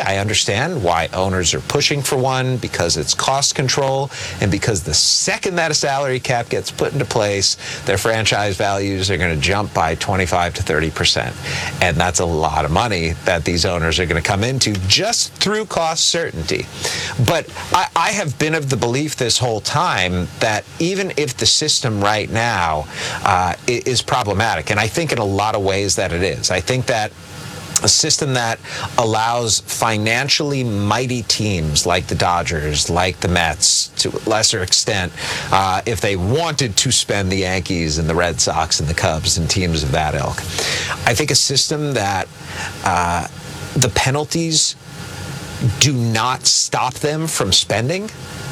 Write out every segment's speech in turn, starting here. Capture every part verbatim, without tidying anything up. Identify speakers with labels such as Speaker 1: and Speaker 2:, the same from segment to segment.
Speaker 1: I understand why owners are pushing for one, because it's cost control, and because the second that a salary cap gets put into place, their franchise values are going to jump by twenty-five to thirty percent. And that's a lot of money that these owners are going to come into just through cost certainty. But I, I have been of the belief this whole time that even if the system right now uh, is problematic, and I think in a lot of ways that it is, I think that a system that allows financially mighty teams like the Dodgers, like the Mets, to a lesser extent, uh, if they wanted to spend the Yankees and the Red Sox and the Cubs and teams of that ilk. I think a system that uh, the penalties do not stop them from spending,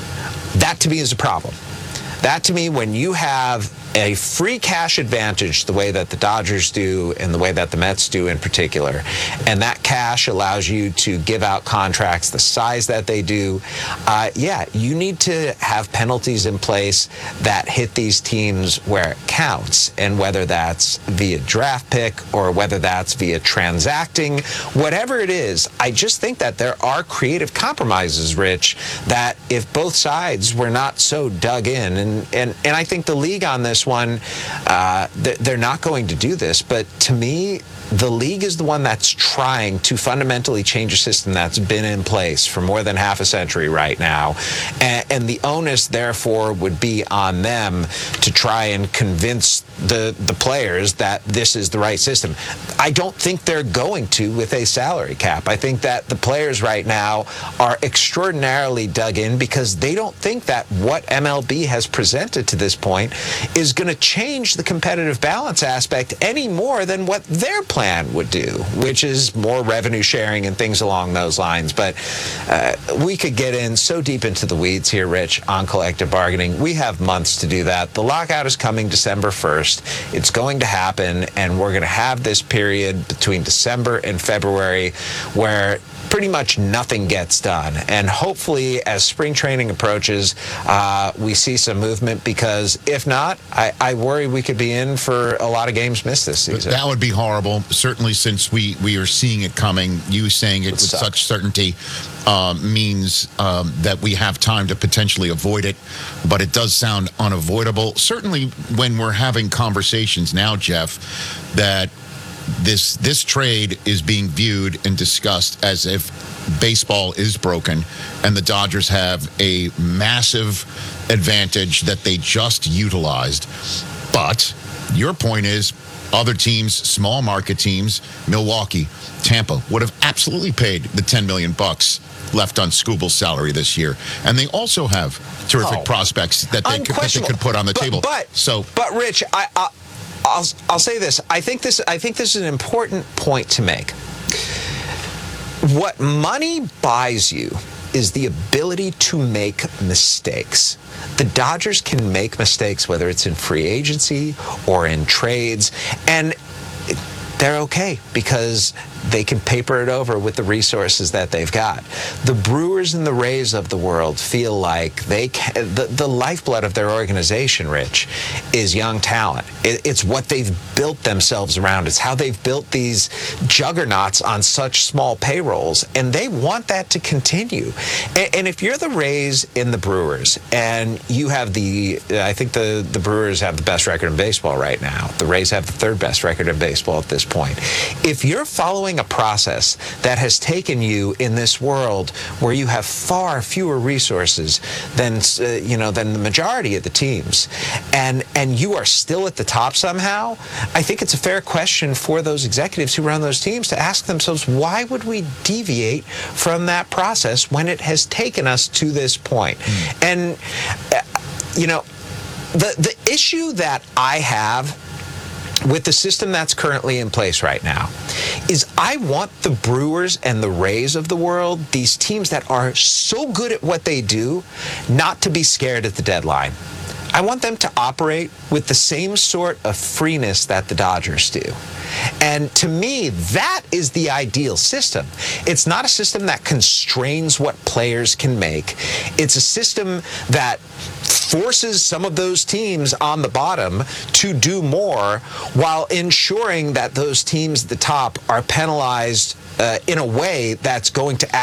Speaker 1: that to me is a problem. That to me, when you have a free cash advantage the way that the Dodgers do and the way that the Mets do in particular, and that cash allows you to give out contracts the size that they do, uh, yeah, you need to have penalties in place that hit these teams where it counts, and whether that's via draft pick or whether that's via transacting, whatever it is, I just think that there are creative compromises, Rich, that if both sides were not so dug in, and, and, and I think the league on this one, uh, they're not going to do this, but to me, the league is the one that's trying to fundamentally change a system that's been in place for more than half a century right now. And, and the onus, therefore, would be on them to try and convince the, the players that this is the right system. I don't think they're going to with a salary cap. I think that the players right now are extraordinarily dug in because they don't think that what M L B has presented to this point is going to change the competitive balance aspect any more than what their plan would do, which is more revenue sharing and things along those lines. But uh, we could get in so deep into the weeds here, Rich, on collective bargaining. We have months to do that. The lockout is coming December first. It's going to happen, and we're going to have this period between December and February where pretty much nothing gets done. And hopefully, as spring training approaches, uh, we see some movement, because if not, I, I worry we could be in for a lot of games missed this season.
Speaker 2: That would be horrible, certainly since we, we are seeing it coming. You saying it with
Speaker 1: suck.
Speaker 2: such certainty uh, means um, that we have time to potentially avoid it, but it does sound unavoidable. Certainly when we're having conversations now, Jeff, that This this trade is being viewed and discussed as if baseball is broken and the Dodgers have a massive advantage that they just utilized. But your point is other teams, small market teams, Milwaukee, Tampa, would have absolutely paid the ten million bucks left on Scooble's salary this year. And they also have terrific
Speaker 1: oh,
Speaker 2: prospects that they, could, that they could put on the
Speaker 1: but,
Speaker 2: table.
Speaker 1: But,
Speaker 2: so,
Speaker 1: but Rich, I... I I'll, I'll say this. I think this I think this is an important point to make. What money buys you is the ability to make mistakes. The Dodgers can make mistakes, whether it's in free agency or in trades, and they're okay because they can paper it over with the resources that they've got. The Brewers and the Rays of the world feel like they can, the, the lifeblood of their organization, Rich, is young talent. It, it's what they've built themselves around. It's how they've built these juggernauts on such small payrolls, and they want that to continue. And, and if you're the Rays and the Brewers, and you have the, I think the, the Brewers have the best record in baseball right now. The Rays have the third best record in baseball at this point. If you're following a process that has taken you in this world where you have far fewer resources than uh, you know than the majority of the teams, and and you are still at the top somehow, I think it's a fair question for those executives who run those teams to ask themselves, why would we deviate from that process when it has taken us to this point? Mm. And uh, you know, the the issue that I have with the system that's currently in place right now is I want the Brewers and the Rays of the world, these teams that are so good at what they do, not to be scared at the deadline. I want them to operate with the same sort of freeness that the Dodgers do. And to me, that is the ideal system. It's not a system that constrains what players can make. It's a system that forces some of those teams on the bottom to do more while ensuring that those teams at the top are penalized uh, in a way that's going to